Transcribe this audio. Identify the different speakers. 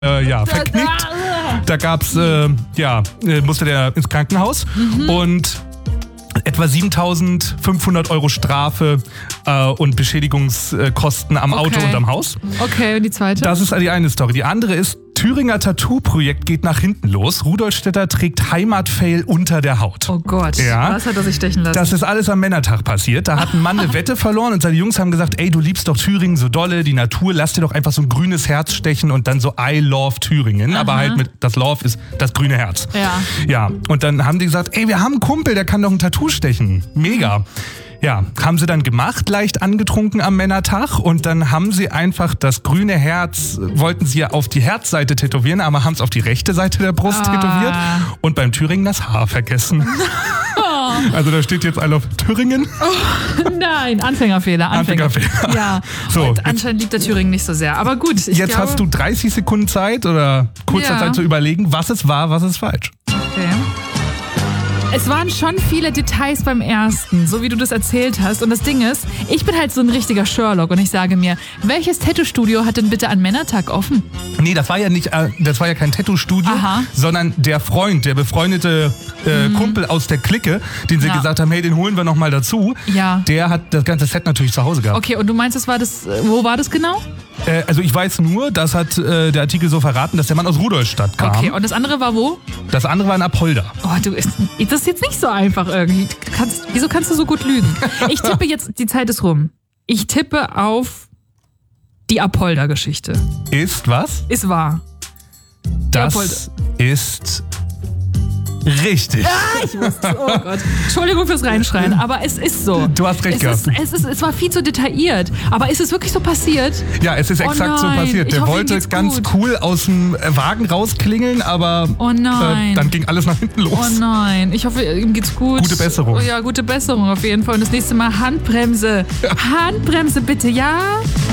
Speaker 1: verknickt. Da gab's, musste der ins Krankenhaus und etwa 7.500 € Strafe und Beschädigungskosten am Auto und am Haus.
Speaker 2: Okay, und die zweite?
Speaker 1: Das ist die eine Story. Die andere ist, Thüringer Tattoo-Projekt geht nach hinten los. Rudolstädter trägt Heimatfail unter der Haut.
Speaker 2: Oh Gott, was hat er sich stechen lassen?
Speaker 1: Das ist alles am Männertag passiert. Da hat ein Mann eine Wette verloren und seine Jungs haben gesagt, ey, du liebst doch Thüringen so dolle, die Natur, lass dir doch einfach so ein grünes Herz stechen und dann so I love Thüringen. Aber halt mit, das Love ist das grüne Herz. Ja, und dann haben die gesagt, ey, wir haben einen Kumpel, der kann doch ein Tattoo stechen. Mega. Ja, haben sie dann gemacht, leicht angetrunken am Männertag und dann haben sie einfach das grüne Herz, wollten sie ja auf die Herzseite tätowieren, aber haben es auf die rechte Seite der Brust tätowiert und beim Thüringen das Haar vergessen. Also da steht jetzt I love Thüringen.
Speaker 2: Oh, nein, Anfängerfehler. Ja, so, und anscheinend liebt der Thüringen nicht so sehr, aber gut.
Speaker 1: Jetzt hast du 30 Sekunden Zeit oder kurzer Zeit zu überlegen, was es war, was ist falsch.
Speaker 2: Okay. Es waren schon viele Details beim ersten, so wie du das erzählt hast. Und das Ding ist, ich bin halt so ein richtiger Sherlock und ich sage mir, welches Tattoo-Studio hat denn bitte an Männertag offen?
Speaker 1: Nee, das war ja kein Tattoo-Studio, sondern der Freund, der befreundete Kumpel aus der Clique, den sie gesagt haben, hey, den holen wir nochmal dazu.
Speaker 2: Ja.
Speaker 1: Der hat das ganze Set natürlich zu Hause gehabt.
Speaker 2: Okay, und du meinst, wo war das genau?
Speaker 1: Also ich weiß nur, das hat der Artikel so verraten, dass der Mann aus Rudolstadt kam.
Speaker 2: Okay, und das andere war wo?
Speaker 1: Das andere war in Apolda.
Speaker 2: Oh, das ist jetzt nicht so einfach irgendwie. Wieso kannst du so gut lügen? Ich tippe jetzt, die Zeit ist rum. Ich tippe auf die Apolda-Geschichte.
Speaker 1: Ist was?
Speaker 2: Ist wahr.
Speaker 1: Das ist richtig.
Speaker 2: Ich wusste, oh Gott. Entschuldigung fürs Reinschreien, aber es ist so.
Speaker 1: Du hast recht gehabt.
Speaker 2: Es war viel zu detailliert. Aber ist es wirklich so passiert?
Speaker 1: Ja, es ist exakt so passiert. Der wollte ganz cool aus dem Wagen rausklingeln, aber dann ging alles nach hinten los.
Speaker 2: Oh nein, ich hoffe, ihm geht's gut.
Speaker 1: Gute Besserung.
Speaker 2: Oh ja, gute Besserung auf jeden Fall. Und das nächste Mal Handbremse. Ja. Handbremse bitte, ja?